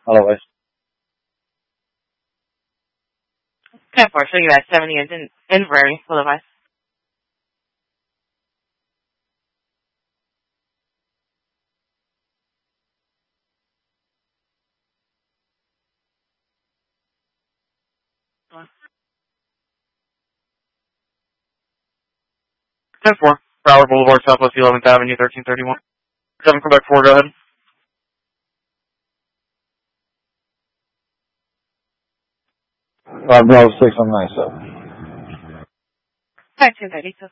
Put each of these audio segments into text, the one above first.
Otherwise. 10-4, show you at 70 is in Inverary, otherwise. Broward Boulevard, Southwest 11th Avenue, 1331. 7 Quebec 4, go ahead. Bravo 6 on 97. 1332.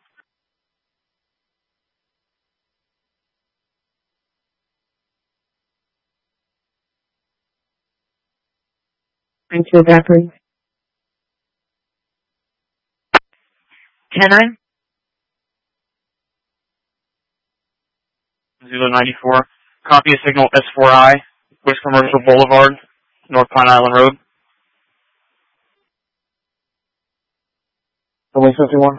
Thank you, Zachary. 10-9. Zulu 94. Copy of signal S4I, West Commercial Boulevard, North Pine Island Road. Only 51.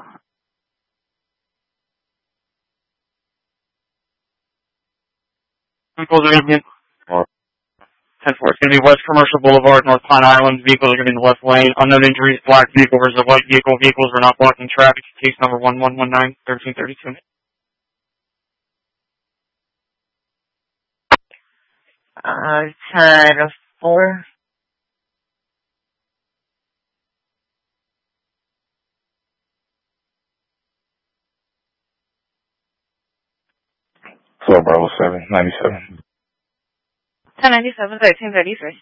Vehicles are going to be 10-4. It's going to be West Commercial Boulevard, North Pine Island. Vehicles are going to be in the left lane. Unknown injuries, black vehicle versus a white vehicle. Vehicles are not blocking traffic. Case number 1119, 1332. 10-4. So Bravo 7, 97. 1097, 1333.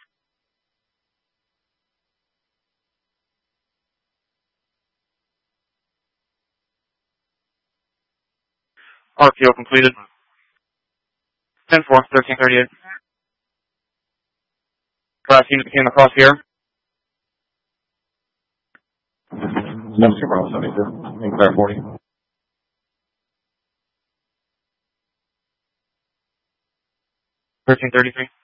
RPO completed. 10-4, 1338. Last unit became across here. Number 2 Bravo 72. Inquiry 40. 1333.